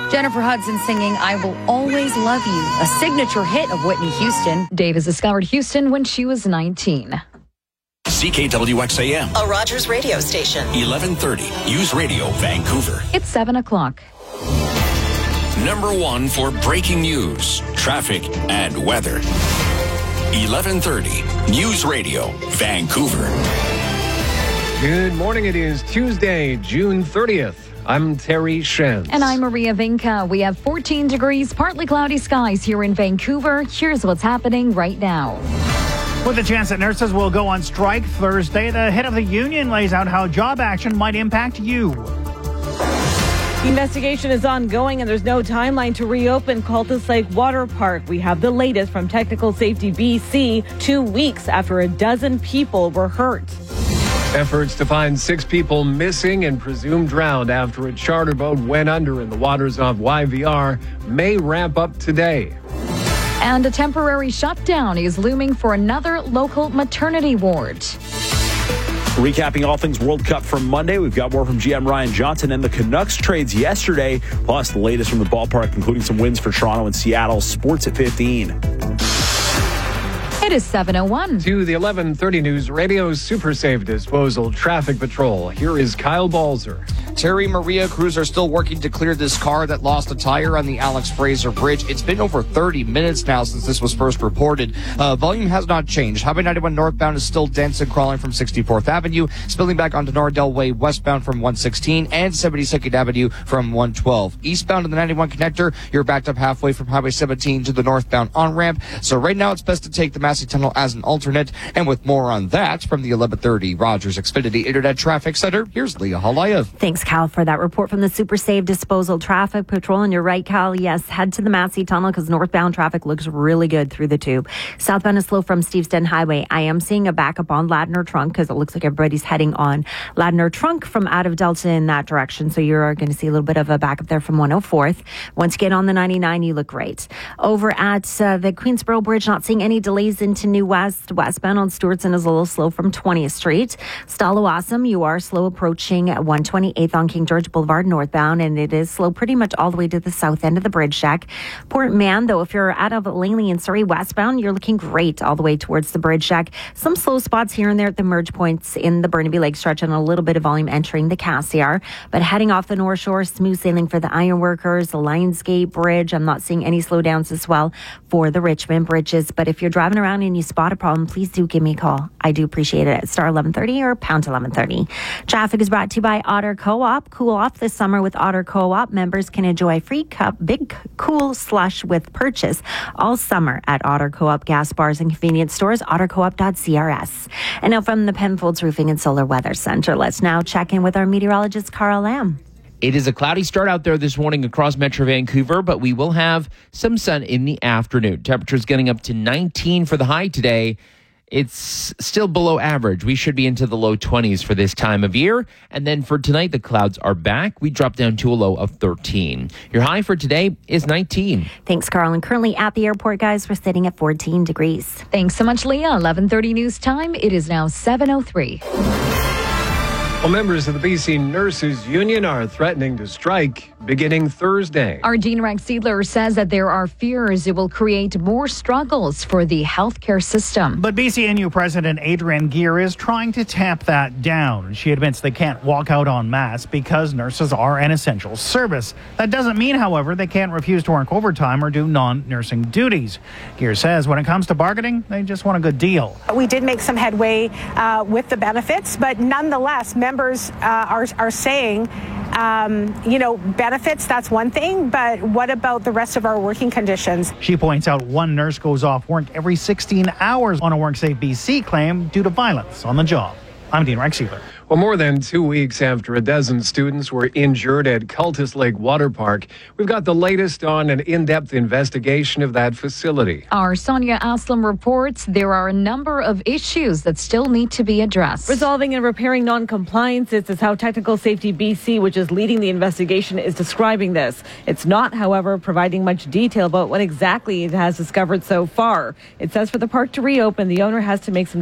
Jennifer Hudson singing I Will Always Love You, a signature hit of Whitney Houston. Davis discovered Houston when she was 19. CKWXAM, a Rogers radio station. 1130 News Radio, Vancouver. It's 7 o'clock. Number one for breaking news, traffic, and weather. 1130 News Radio, Vancouver. Good morning. It is Tuesday, June 30th. I'm Terry Shen. And I'm Maria Vinca. We have 14 degrees, partly cloudy skies here in Vancouver. Here's what's happening right now. With a chance that nurses will go on strike Thursday, the head of the union lays out how job action might impact you. The investigation is ongoing and there's no timeline to reopen Cultus Lake Water Park. We have the latest from Technical Safety BC 2 weeks after a dozen people were hurt. Efforts to find 6 people missing and presumed drowned after a charter boat went under in the waters off YVR may ramp up today. And a temporary shutdown is looming for another local maternity ward. Recapping all things World Cup from Monday, we've got more from GM Ryan Johnson and the Canucks trades yesterday, plus the latest from the ballpark, including some wins for Toronto and Seattle. Sports at 15. It is 7:01. To the 1130 News Radio Super Safe Disposal Traffic Patrol, here is Kyle Balzer. Terry, Maria, crews are still working to clear this car that lost a tire on the Alex Fraser Bridge. It's been over 30 minutes now since this was first reported. Volume has not changed. Highway 91 northbound is still dense and crawling from 64th Avenue, spilling back onto Nordell Way westbound from 116 and 72nd Avenue from 112. Eastbound on the 91 connector, you're backed up halfway from Highway 17 to the northbound on-ramp. So right now it's best to take the Massey Tunnel as an alternate. And with more on that from the 1130 Rogers Xfinity Internet Traffic Center, here's Leah Halayev. Thanks, Cal, for that report from the Super Safe Disposal Traffic Patrol. And you're right, Cal. Yes, head to the Massey Tunnel because northbound traffic looks really good through the tube. Southbound is slow from Steveston Highway. I am seeing a backup on Ladner Trunk because it looks like everybody's heading on Ladner Trunk from out of Delta in that direction. So you're going to see a little bit of a backup there from 104th. Once you get on the 99, you look great. Over at the Queensboro Bridge, not seeing any delays into New West. Westbound on Stewartson is a little slow from 20th Street. Stalo-Awesome, you are slow approaching 128th on King George Boulevard northbound, and it is slow pretty much all the way to the south end of the bridge deck. Port Mann, though, if you're out of Langley and Surrey westbound, you're looking great all the way towards the bridge deck. Some slow spots here and there at the merge points in the Burnaby Lake stretch and a little bit of volume entering the Cassiar. But heading off the North Shore, smooth sailing for the Ironworkers, the Lionsgate Bridge. I'm not seeing any slowdowns as well for the Richmond bridges. But if you're driving around and you spot a problem, please do give me a call. I do appreciate it at star 1130 or pound 1130. Traffic is brought to you by Otter Co-op. Cool off this summer with Otter Co-op. Members can enjoy a free cup, big cool slush with purchase all summer at Otter Co-op gas bars and convenience stores, ottercoop.crs. And now from the Penfolds Roofing and Solar Weather Center, let's now check in with our meteorologist, Carl Lamb. It is a cloudy start out there this morning across Metro Vancouver, but we will have some sun in the afternoon. Temperatures getting up to 19 for the high today. It's still below average. We should be into the low 20s for this time of year. And then for tonight, the clouds are back. We drop down to a low of 13. Your high for today is 19. Thanks, Carl. And currently at the airport, guys, we're sitting at 14 degrees. Thanks so much, Leah. 11:30 news time. It is now 7:03. Well, members of the BC Nurses Union are threatening to strike beginning Thursday. Our Dean Rex Seidler says that there are fears it will create more struggles for the healthcare system. But BCNU President Adrienne Geer is trying to tamp that down. She admits they can't walk out en masse because nurses are an essential service. That doesn't mean, however, they can't refuse to work overtime or do non-nursing duties. Geer says when it comes to bargaining, they just want a good deal. We did make some headway with the benefits, but nonetheless, members are saying, benefits, that's one thing, but what about the rest of our working conditions? She points out one nurse goes off work every 16 hours on a WorkSafe BC claim due to violence on the job. I'm Dean Rex Seidler. Well, more than 2 weeks after a dozen students were injured at Cultus Lake Water Park, we've got the latest on an in-depth investigation of that facility. Our Sonia Aslam reports there are a number of issues that still need to be addressed. Resolving and repairing non-compliances is how Technical Safety BC, which is leading the investigation, is describing this. It's not, however, providing much detail about what exactly it has discovered so far. It says for the park to reopen, the owner has to make some